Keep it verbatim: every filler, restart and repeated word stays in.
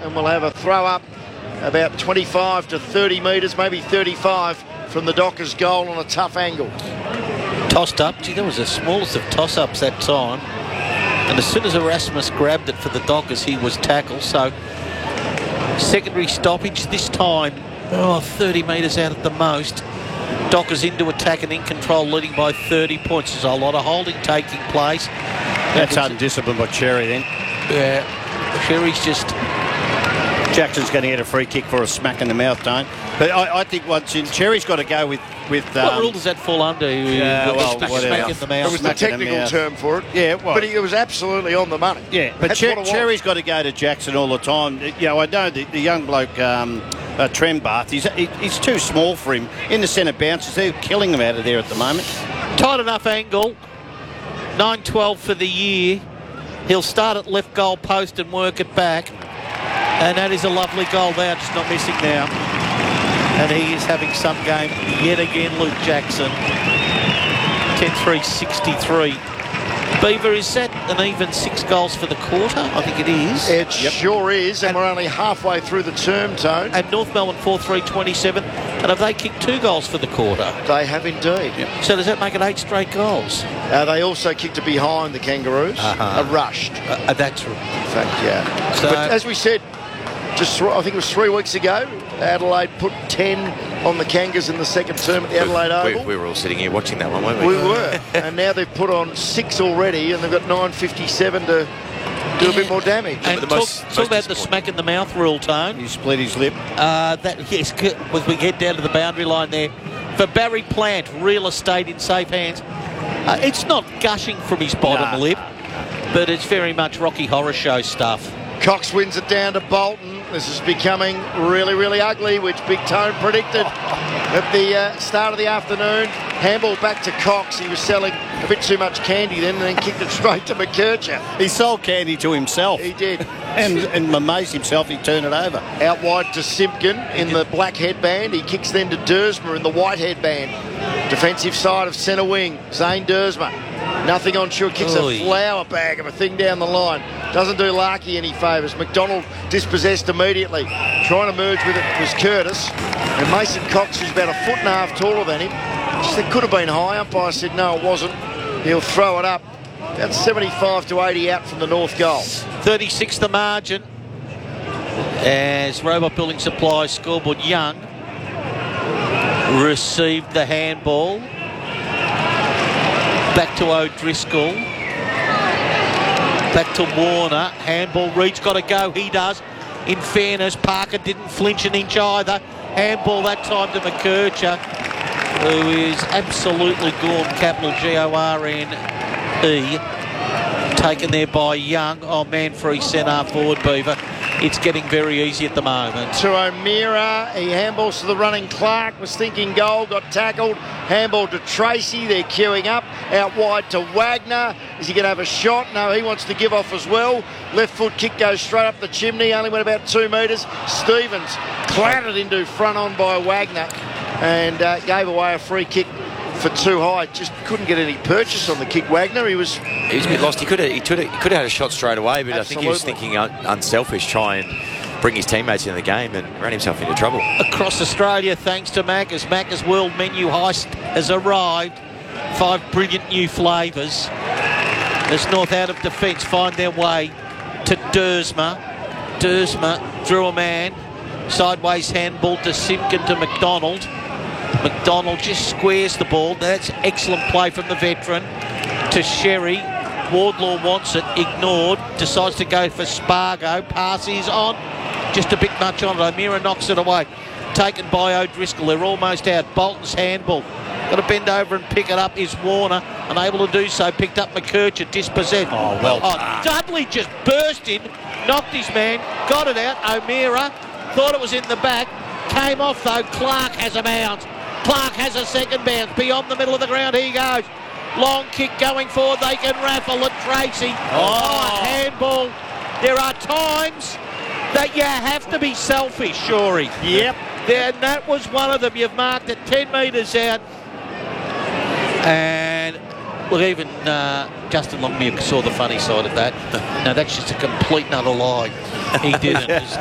and we'll have a throw up about twenty-five to thirty metres, maybe thirty-five from the Dockers goal on a tough angle. Tossed up. Gee, that was the smallest of toss-ups that time. And as soon as Erasmus grabbed it for the Dockers, he was tackled. So secondary stoppage this time, oh, thirty metres out at the most. Dockers into attack and in control, leading by thirty points. There's a lot of holding taking place. That's undisciplined by Cherry then. Yeah, Cherry's just... Jackson's going to get a free kick for a smack in the mouth, don't. But I, I think once in, Cherry's got to go with... with um, what rule does that fall under? Yeah, uh, well, smack, whatever. smack in the mouth. It was the technical term for it. Yeah, it was. But it was absolutely on the money. Yeah, but Cher- Cherry's got to go to Jackson all the time. You know, I know the, the young bloke, um, uh, Trembath, he's, he, he's too small for him. In the centre bounces, they're killing him out of there at the moment. Tight enough angle. nine twelve for the year. He'll start at left goal post and work it back. And that is a lovely goal there, just not missing now. And he is having some game yet again, Luke Jackson. ten three sixty-three. Beaver, is that an even six goals for the quarter? I think it is. It Yep. sure is, and, And- we're only halfway through the term, Tone. And North Melbourne four three twenty-seven. And have they kicked two goals for the quarter? They have indeed. So does that make it eight straight goals? Uh, they also kicked it behind the Kangaroos. Uh-huh. Uh, rushed, Uh, uh, that's right. in fact, yeah. So- but as we said, just th- I think it was three weeks ago, Adelaide put ten on the Kangas in the second term at the Adelaide we, Oval. we were all sitting here watching that one, weren't we? We were, and now they've put on six already, and they've got nine fifty-seven to do a bit more damage. And the talk, most- talk most about the disappointing. smack in the mouth rule, Tone. He split his lip. Uh, that yes, c- as we get down to the boundary line there, for Barry Plant, real estate in safe hands. Uh, it's not gushing from his bottom Nah. lip, but it's very much Rocky Horror Show stuff. Cox wins it down to Bolton. This is becoming really, really ugly, which Big Tone predicted at the uh, start of the afternoon. Handball back to Cox. He was selling a bit too much candy then, and then kicked it straight to McKercher. He sold candy to himself. He did. and, and amazed himself he turned it over. Out wide to Simpkin in the black headband. He kicks then to Dersma in the white headband. Defensive side of centre wing, Zane Dersma. Nothing on shore, kicks Oy. a flower bag of a thing down the line. Doesn't do Larkey any favours. McDonald dispossessed immediately. Trying to merge with it was Curtis. And Mason Cox, who's about a foot and a half taller than him, just it could have been high. Umpire said no, it wasn't. He'll throw it up. About seventy-five to eighty out from the north goal. thirty-six the margin as Robot Building Supplies scoreboard Young received the handball. Back to O'Driscoll. Back to Warner. Handball. Reed's got to go. He does. In fairness, Parker didn't flinch an inch either. Handball that time to McKercher, who is absolutely gone. Capital G O R N E. Taken there by Young. Oh, man, free centre forward, Beaver. It's getting very easy at the moment. To O'Meara, he handballs to the running Clark, was thinking goal, got tackled. Handball to Tracy, they're queuing up. Out wide to Wagner. Is he going to have a shot? No, he wants to give off as well. Left foot kick goes straight up the chimney, only went about two metres. Stevens clattered into front on by Wagner and uh, gave away a free kick for too high. Just couldn't get any purchase on the kick, Wagner. He was... He was a bit lost. He could have, he could have, he could have had a shot straight away, but I think he was Absolutely. thinking un- unselfish, try and bring his teammates into the game, and ran himself into trouble. Across Australia, thanks to Macca's. Macca's World Menu Heist has arrived. Five brilliant new flavours. As North out of defence find their way to Dersma. Dersma drew a man. Sideways handball to Simpkin to McDonald. McDonald just squares the ball. That's excellent play from the veteran. To Sherry. Wardlaw wants it, ignored. Decides to go for Spargo. Pass is on. Just a bit much on it. O'Meara knocks it away. Taken by O'Driscoll. They're almost out. Bolton's handball. Got to bend over and pick it up is Warner. Unable to do so. Picked up McKercher. Dispossessed. Oh, well oh, done. Dudley just burst in. Knocked his man. Got it out. O'Meara thought it was in the back. Came off though. Clark has a bounce. Clark has a second bounce. Beyond the middle of the ground he goes. Long kick going forward. They can raffle at Tracy. Oh, handball. There are times that you have to be selfish, Shorey. Yep. There, and that was one of them. You've marked it ten metres out. And look, even uh, Justin Longmuir saw the funny side of that. No, that's just a complete and utter lie. He didn't.